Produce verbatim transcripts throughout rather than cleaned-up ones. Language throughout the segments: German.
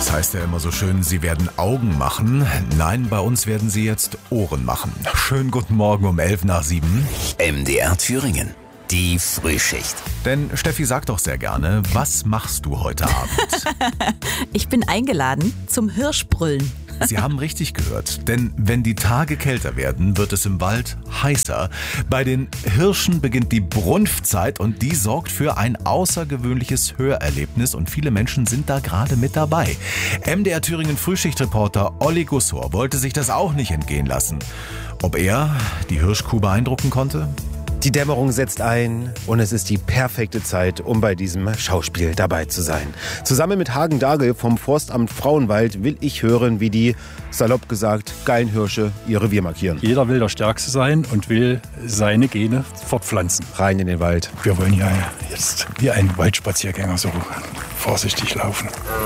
Es heißt ja immer so schön, Sie werden Augen machen. Nein, bei uns werden Sie jetzt Ohren machen. Schönen guten Morgen um elf nach sieben. M D R Thüringen, die Frühschicht. Denn Steffi sagt doch sehr gerne, was machst du heute Abend? Ich bin eingeladen zum Hirschbrüllen. Sie haben richtig gehört, denn wenn die Tage kälter werden, wird es im Wald heißer. Bei den Hirschen beginnt die Brunftzeit und die sorgt für ein außergewöhnliches Hörerlebnis und viele Menschen sind da gerade mit dabei. M D R Thüringen Frühschichtreporter Olli Gussor wollte sich das auch nicht entgehen lassen. Ob er die Hirschkuh beeindrucken konnte? Die Dämmerung setzt ein und es ist die perfekte Zeit, um bei diesem Schauspiel dabei zu sein. Zusammen mit Hagen Dagel vom Forstamt Frauenwald will ich hören, wie die, salopp gesagt, geilen Hirsche ihr Revier markieren. Jeder will der Stärkste sein und will seine Gene fortpflanzen. Rein in den Wald. Wir wollen ja jetzt wie ein Waldspaziergänger so vorsichtig laufen.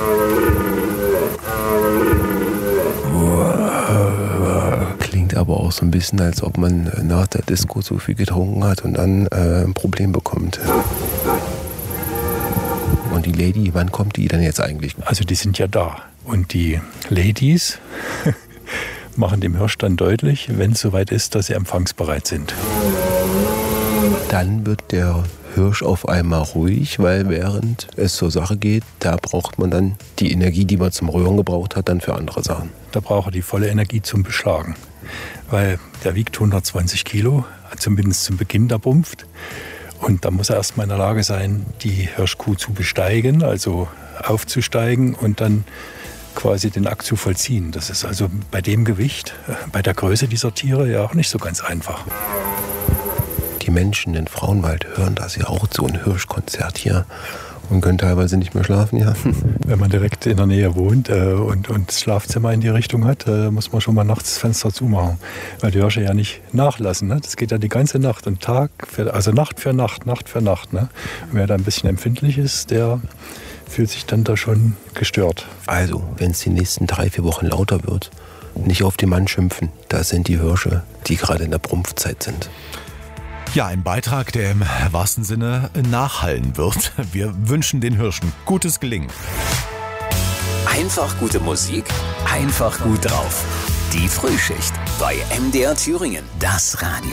Klingt aber auch so ein bisschen, als ob man nach der Disco so viel getrunken hat und dann äh, ein Problem bekommt. Und die Lady, wann kommt die denn jetzt eigentlich? Also die sind ja da. Und die Ladies machen dem Hirsch dann deutlich, wenn es soweit ist, dass sie empfangsbereit sind. Dann wird der Hirsch auf einmal ruhig, weil während es zur Sache geht, da braucht man dann die Energie, die man zum Rühren gebraucht hat, dann für andere Sachen. Da braucht er die volle Energie zum Beschlagen. Weil der wiegt hundertzwanzig Kilo, zumindest zum Beginn der Brunft. Und da muss er erstmal in der Lage sein, die Hirschkuh zu besteigen, also aufzusteigen und dann quasi den Akt zu vollziehen. Das ist also bei dem Gewicht, bei der Größe dieser Tiere ja auch nicht so ganz einfach. Die Menschen in Frauenwald hören das ja auch, so ein Hirschkonzert hier, und können teilweise nicht mehr schlafen, ja. Wenn man direkt in der Nähe wohnt äh, und, und das Schlafzimmer in die Richtung hat, äh, muss man schon mal nachts das Fenster zumachen, weil die Hirsche ja nicht nachlassen. Ne? Das geht ja die ganze Nacht und Tag, für, also Nacht für Nacht, Nacht für Nacht. Ne? Und wer da ein bisschen empfindlich ist, der fühlt sich dann da schon gestört. Also, wenn es die nächsten drei, vier Wochen lauter wird, nicht auf den Mann schimpfen. Das sind die Hirsche, die gerade in der Brunftzeit sind. Ja, ein Beitrag, der im wahrsten Sinne nachhallen wird. Wir wünschen den Hirschen gutes Gelingen. Einfach gute Musik, einfach gut drauf. Die Frühschicht bei M D R Thüringen, das Radio.